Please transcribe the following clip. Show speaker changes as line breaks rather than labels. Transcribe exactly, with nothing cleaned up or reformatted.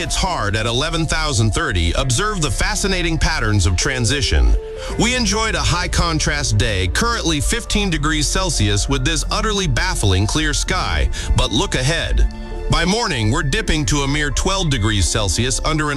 hits hard at eleven thousand thirty, observe the fascinating patterns of transition. We enjoyed a high-contrast day, currently fifteen degrees Celsius, with this utterly baffling clear sky. But look ahead. By morning, we're dipping to a mere twelve degrees Celsius under an